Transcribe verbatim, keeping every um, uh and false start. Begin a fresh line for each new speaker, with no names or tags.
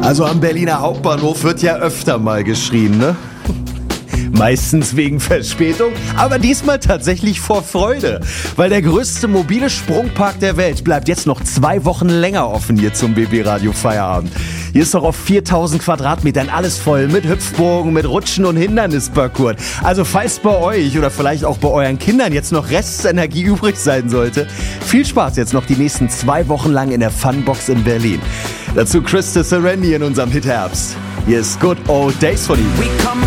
Also am Berliner Hauptbahnhof wird ja öfter mal geschrien, ne? Meistens wegen Verspätung, aber diesmal tatsächlich vor Freude. Weil der größte mobile Sprungpark der Welt bleibt jetzt noch zwei Wochen länger offen hier zum B B Radio Feierabend. Hier ist doch auf viertausend Quadratmetern alles voll mit Hüpfburgen, mit Rutschen und Hindernisparcours. Also falls bei euch oder vielleicht auch bei euren Kindern jetzt noch Restenergie übrig sein sollte, viel Spaß jetzt noch die nächsten zwei Wochen lang in der Funbox in Berlin. Dazu Krista Serendi in unserem Hit Herbst. Hier ist Good Old Days von ihm.